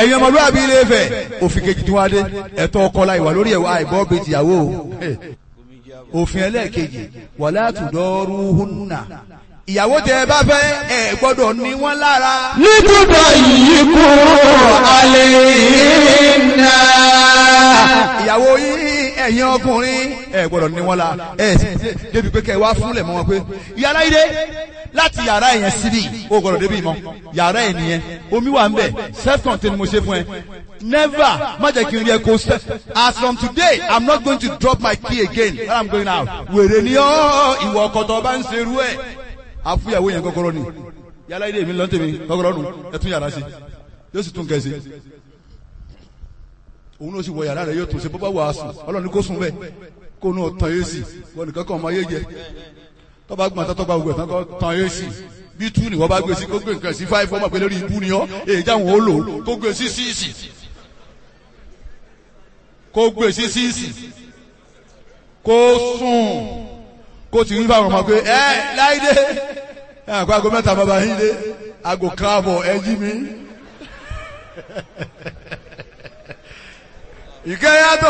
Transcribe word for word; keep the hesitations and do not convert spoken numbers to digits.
ẹ̀yin ọmọlúwàbí ilé Ifẹ̀ òfin kejì tí wọ́n adé ẹ̀tọ́ ọkọ la ìwà lórí ẹ̀wà àìbọ́ bíi tìyàwó òfin ẹlẹ́ẹ̀kejì wala tudaruhunna ìyàwó tẹ ẹ bá fẹ́ ẹ gbọ́dọ̀ ní wọ́n lára. nítorí yìí kú àlèéná. ìyàwó yìí ẹ̀yin ọkùnrin ẹ gbọ́dọ̀ ní wọ́n la ẹ débi pé kẹ́ ẹ wá fúnlẹ̀ mọ́ wọn pé yàrá yìí dé láti yàrá yẹn síbí o gbọ́dọ̀ débi mọ́ yàrá yẹn nìyẹn omi wà ń bẹ̀ self contained mo ṣe fún ẹ never má jẹ́ kí n rí ẹ kó sẹ́ as from today I'm not going to drop my key again when I'm going out wèrè ni ọ́ ìwọ ọkọ̀tọ̀ bá ń ṣerú ẹ̀ àfúyàwó yẹn kọ́kọ́rọ́ ni yàrá ilé mi lọ́ntẹ̀mí kọ́kọ́rọ́ nù ẹ tún yàrá sí yóò sì tún kẹ́ sí òun ló sì wọ yàrá rẹ̀ yóò tún ṣe bọ́bá wàásù ọlọ́ni kó sùn bẹ́ẹ̀ kó nù tán yé sí wọn nìkan kan ọmọ ayé jẹ tọ́ba gbọ́n tán tọ́ba gbọ́n tán kọ́ tán yé sí bí tú ni wọ́n bá gbé sí kó gbé nǹkan sí five ọmọ pé lórí ibú ni ọ́ èyí jáwọn ó lò kó gbé sí síìsì kó gbé sí síìsì kó sùn kó ti rí fáwọn ọmọ pé ẹ láìdé ẹ àkó aago mẹ́ta bàbá yín dé aago káàbọ̀ ẹ jí mi ìkẹyàtọ̀.